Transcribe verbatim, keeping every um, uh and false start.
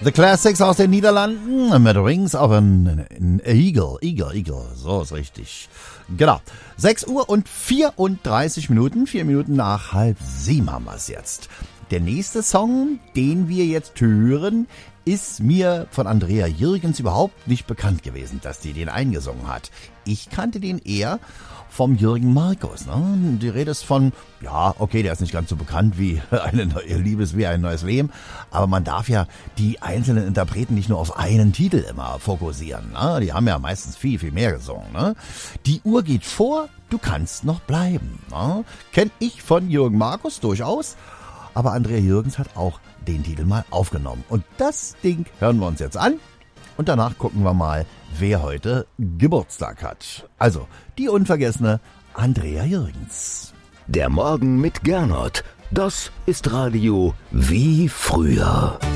The Classics aus den Niederlanden mit Wings of an, an Eagle. Eagle, Eagle, so ist richtig. Genau. sechs Uhr und vierunddreißig Minuten, vier Minuten nach halb sieben haben wir es jetzt. Der nächste Song, den wir jetzt hören, ist mir von Andrea Jürgens überhaupt nicht bekannt gewesen, dass die den eingesungen hat. Ich kannte den eher vom Jürgen Markus. Ne? Die Rede ist von, ja, okay, der ist nicht ganz so bekannt wie eine neue Liebes wie ein neues Leben, aber man darf ja die einzelnen Interpreten nicht nur auf einen Titel immer fokussieren. Ne? Die haben ja meistens viel, viel mehr gesungen. Ne? Die Uhr geht vor, du kannst noch bleiben. Ne? Kenn ich von Jürgen Markus durchaus, aber Andrea Jürgens hat auch den Titel mal aufgenommen. Und das Ding hören wir uns jetzt an. Und danach gucken wir mal, wer heute Geburtstag hat. Also, die unvergessene Andrea Jürgens. Der Morgen mit Gernot. Das ist Radio wie früher.